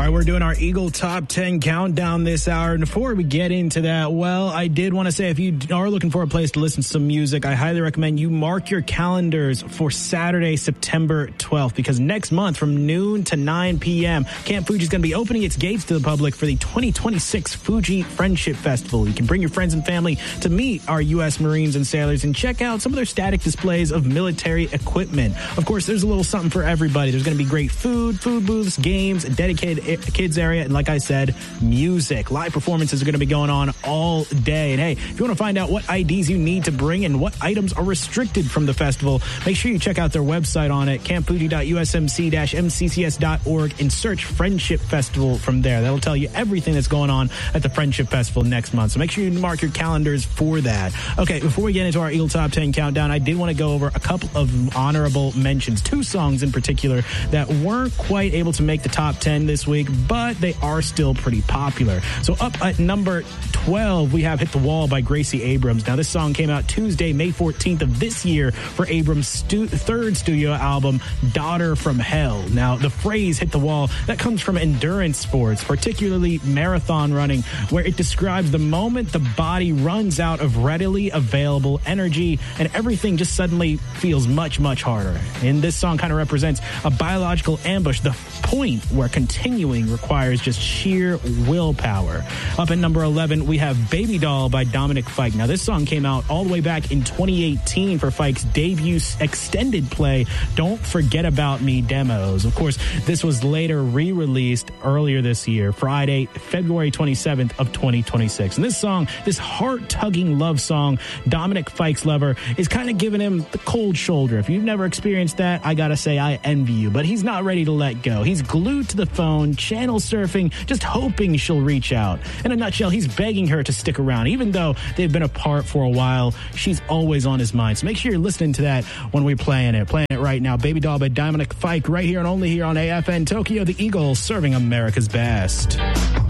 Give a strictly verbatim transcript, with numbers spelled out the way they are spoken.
right, we're doing our Eagle Top ten Countdown this hour. And before we get into that, well, I did want to say if you are looking for a place to listen to some music, I highly recommend you mark your calendars for Saturday, September twelfth, because next month from noon to nine p.m., Camp Fuji is going to be opening its gates to the public for the twenty twenty-six Fuji Friendship Festival. You can bring your friends and family to meet our U S Marines and sailors and check out some of their static displays of military equipment. Of course, there's a little something for everybody. There's going to be great food, food booths, games, a dedicated kids area, and like I said, music. Live performances are going to be going on all day. And hey, if you want to find out what I Ds you need to bring and what items are restricted from the festival, make sure you check out their website on it, camp fuji dot u s m c dash m c c s dot org, and search Friendship Festival from there. That'll tell you everything that's going on at the Friendship Festival next month. So make sure you mark your calendars for that. Okay, before we get into our Eagle Top ten Countdown, I did want to go over a couple of honorable mentions, two songs in particular that weren't quite able to make the top ten this week, but they are still pretty popular. So up at number twelve, we have Hit the Wall by Gracie Abrams. Now, this song came out Tuesday, May fourteenth of this year for Abrams' stu- third studio album, Daughter from Hell. Now, the phrase hit the wall, that comes from endurance sports, particularly marathon running, where it describes the moment the body runs out of readily available energy and everything just suddenly feels much, much harder. And this song kind of represents a biological ambush, the point where continuing requires just sheer willpower. Up at number eleven, we have Baby Doll by Dominic Fike. Now, this song came out all the way back in twenty eighteen for Fike's debut extended play, Don't Forget About Me demos. Of course, this was later re-released earlier this year, Friday, February twenty-seventh of twenty twenty-six. And this song, this heart-tugging love song, Dominic Fike's lover is kind of giving him the cold shoulder. If you've never experienced that, I gotta say, I envy you. But he's not ready to let go. He's glued to the phone, channel surfing, just hoping she'll reach out. In a nutshell, he's begging her to stick around. Even though they've been apart for a while, she's always on his mind. So make sure you're listening to that when we're playing it. Playing it right now. Baby Doll by Dominic Fike, right here and only here on A F N Tokyo, the Eagle, serving America's best.